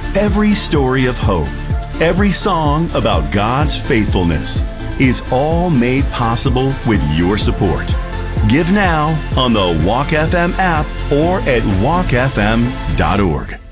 Every story of hope, every song about God's faithfulness is all made possible with your support. Give now on the Walk FM app or at walkfm.org.